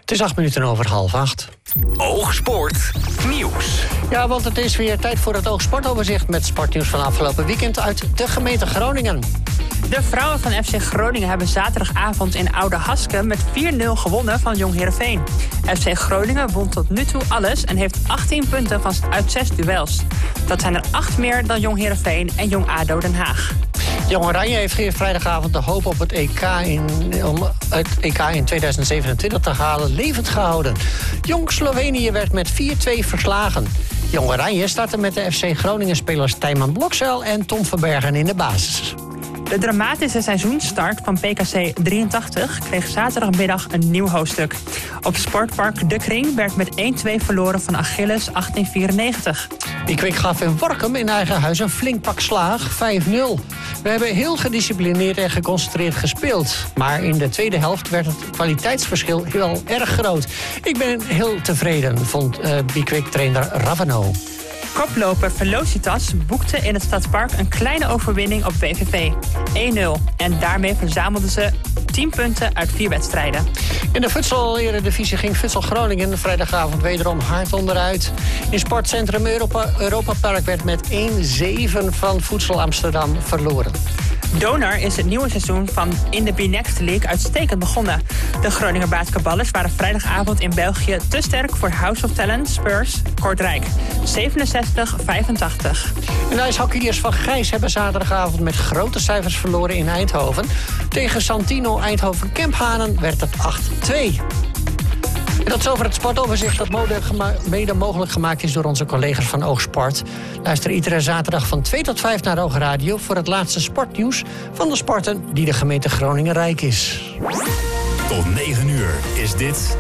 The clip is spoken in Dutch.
Het is 8:08. Oogsport nieuws. Ja, want het is weer tijd voor het Oogsportoverzicht met sportnieuws van afgelopen weekend uit de gemeente Groningen. De vrouwen van FC Groningen hebben zaterdagavond in Oude Haske met 4-0 gewonnen van Jong Heerenveen. FC Groningen won tot nu toe alles en heeft 18 punten uit 6 duels. Dat zijn er 8 meer dan Jong Heerenveen en Jong ADO Den Haag. Jong Oranje heeft vrijdagavond de hoop op het om het EK in 2027 te halen levend gehouden. Jong Slovenië werd met 4-2 verslagen. Jong Oranje startte met de FC Groningen-spelers Tijman Blokzeil en Tom Verbergen in de basis. De dramatische seizoensstart van PKC 83 kreeg zaterdagmiddag een nieuw hoofdstuk. Op Sportpark De Kring werd met 1-2 verloren van Achilles 1894. Pickwick gaf in Workum in eigen huis een flink pak slaag, 5-0. We hebben heel gedisciplineerd en geconcentreerd gespeeld. Maar in de tweede helft werd het kwaliteitsverschil heel erg groot. Ik ben heel tevreden, vond Pickwick-trainer Ravano. Koploper Velocitas boekte in het Stadspark een kleine overwinning op VVV. 1-0. En daarmee verzamelden ze 10 punten uit 4 wedstrijden. In de Futsal-eredivisie ging Futsal Groningen vrijdagavond wederom hard onderuit. In sportcentrum Europa Park werd met 1-7 van Futsal Amsterdam verloren. Donar is het nieuwe seizoen van in de B-Next League uitstekend begonnen. De Groninger basketballers waren vrijdagavond in België te sterk voor House of Talent Spurs Kortrijk. 67-85. En de ijshockeyers van Gijs hebben zaterdagavond met grote cijfers verloren in Eindhoven. Tegen Santino Eindhoven Kemphanen werd het 8-2. En dat is over het sportoverzicht dat mede mogelijk gemaakt is door onze collega's van Oogsport. Luister iedere zaterdag van 2 tot 5 naar Oogradio voor het laatste sportnieuws van de sporten die de gemeente Groningen rijk is. Tot 9 uur is dit